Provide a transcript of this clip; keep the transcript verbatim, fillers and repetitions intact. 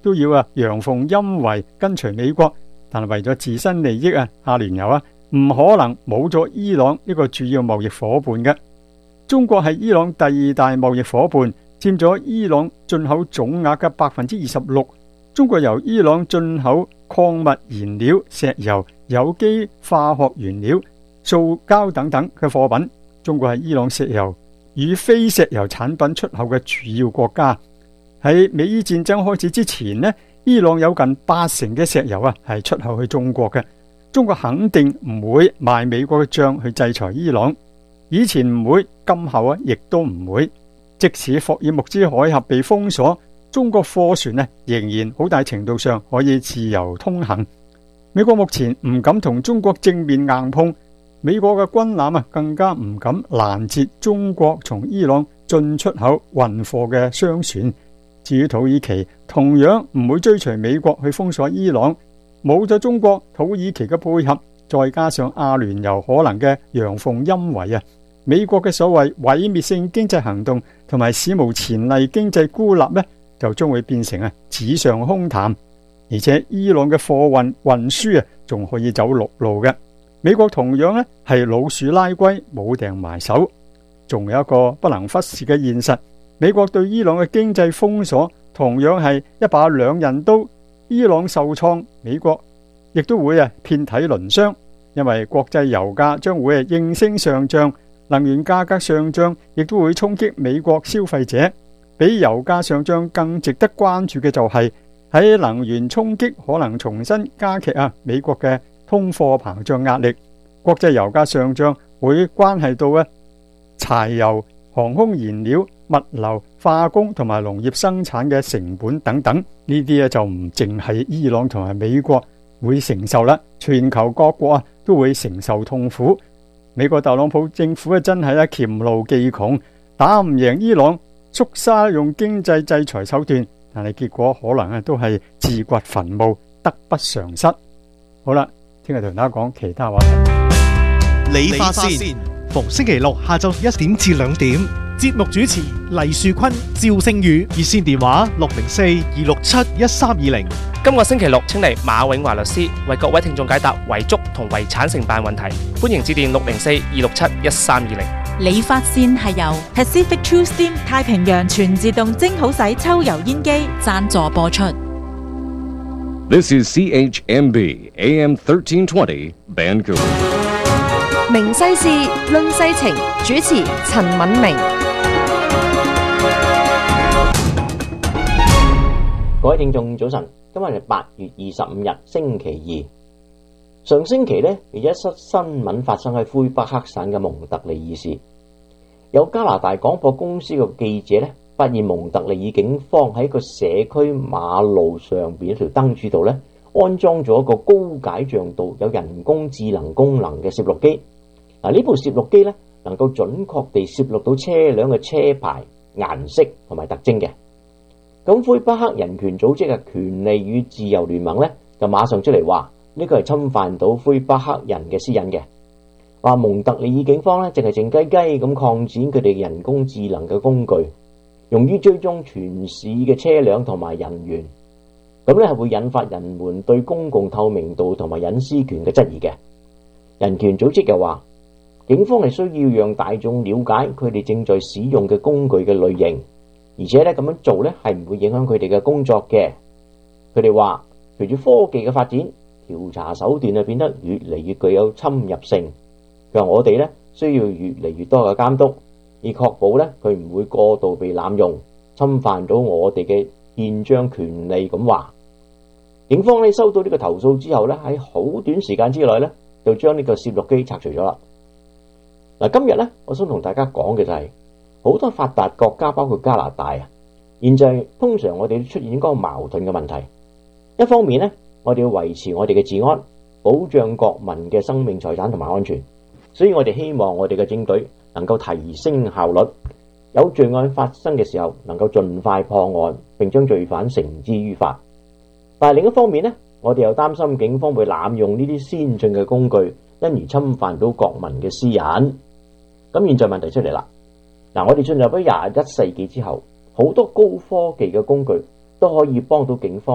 都要啊陽奉陰違跟隨美國，但係為咗自身利益啊，阿聯酋啊唔可能冇咗伊朗呢個主要貿易夥伴嘅。中國係伊朗第二大貿易夥伴，佔咗伊朗進口總額嘅百分之二十六。中國由伊朗進口礦物燃料、石油、有機化學原料、塑膠等等嘅貨品。中國係伊朗石油與非石油產品出口嘅主要國家。喺美伊戰爭開始之前呢，伊朗有近八成嘅石油啊係出口去中國嘅。中國肯定唔會賣美國嘅賬去制裁伊朗，以前唔會，今後啊亦都唔會。即使霍爾木茲海峽被封鎖，中國貨船呢仍然好大程度上可以自由通行。美國目前唔敢同中國正面硬碰，美國嘅軍艦啊更加唔敢攔截中國從伊朗進出口運貨嘅商船。至於土耳其，同樣唔會追隨美國去封鎖伊朗。冇咗中國、土耳其嘅配合，再加上阿聯酋可能嘅陽奉陰違啊，美國嘅所謂毀滅性經濟行動同埋史無前例經濟孤立呢，就將會變成啊紙上空談。而且伊朗嘅貨運運輸啊，仲可以走陸路嘅。美國同樣呢係老鼠拉龜，冇掟埋手。仲有一個不能忽視嘅現實，美國對伊朗嘅經濟封鎖同樣係一把兩刃刀。伊朗受創，美國亦都會啊遍體鱗傷，因為國際油價將會啊應聲上漲，能源價格上漲亦都會衝擊美國消費者。比油價上漲更值得關注嘅就係喺能源衝擊可能重新加劇啊美國嘅通貨膨脹壓力。國際油價上漲會關係到啊柴油、航空燃料、物流、化工同埋農業生產嘅成本等等，呢啲咧就唔淨係伊朗同埋美國會承受啦，全球各國啊都會承受痛苦。美國特朗普政府啊真係咧黔驢技窮，打唔贏伊朗，縮沙用經濟制裁手段，但係結果可能啊都係自掘墳墓，得不償失。好啦，聽日同大家講其他話題。 理髮先，逢星期六下晝一點至兩點。節目主持黎樹坤、趙星宇，熱線電話六零四二六七一三二零。 今個星期六請嚟馬永華律師為各位聽眾解答遺囑同遺產承辦問題，歡迎致電六零四二六七一三二零。 理髮線係由 Pacific True Steam 太平洋全自動蒸好洗抽油煙機贊助播出。 This is C H M B A M thirteen twenty Vancouver。 明西事論世情，主持陳敏明。 各位聽眾早晨，今日係八月二十五日星期二。上星期呢，有一則新聞發生喺魁北克省嘅蒙特利爾市，有加拿大廣播公司嘅記者呢，發現蒙特利爾警方喺一個社區馬路上邊一條燈柱度呢，安裝咗一個高解像度、有人工智能功能嘅攝錄機。嗱，呢部攝錄機呢，能夠準確地攝錄到車輛嘅車牌、顏色同埋特徵嘅。咁魁北克人權組織嘅權利與自由聯盟呢，就馬上出嚟話呢個係侵犯到魁北克人嘅私隱嘅。話蒙特利爾警方呢，淨係靜雞雞咁擴展佢哋人工智能嘅工具，用於追蹤全市嘅車輛同埋人員。咁呢係會引發人們對公共透明度同埋隱私權嘅質疑嘅。人權組織又話，警方係需要讓大眾了解佢哋正在使用嘅工具嘅類型。而且咧咁樣做咧係唔會影響佢哋嘅工作嘅。佢哋話，隨住科技嘅發展，調查手段啊變得越嚟越具有侵入性。佢話我哋咧需要越嚟越多嘅監督，以確保咧佢唔會過度被濫用，侵犯到我哋嘅憲章權利。咁話，警方咧收到呢個投訴之後咧，喺好短時間之內咧就將呢個攝錄機拆除咗啦。嗱，今日咧我想同大家講嘅就係、是。好多發達國家，包括加拿大啊，現在通常我哋都出現一個矛盾嘅問題。一方面呢，我哋要維持我哋嘅治安，保障國民嘅生命財產同埋安全，所以我哋希望我哋嘅警隊能夠提升效率，有罪案發生嘅時候能夠盡快破案，並將罪犯繩之於法。但係另一方面呢，我哋又擔心警方會濫用呢啲先進嘅工具，因而侵犯到國民嘅私隱。咁現在問題出嚟啦。嗱，我哋進入咗廿一世紀之後，好多高科技嘅工具都可以幫到警方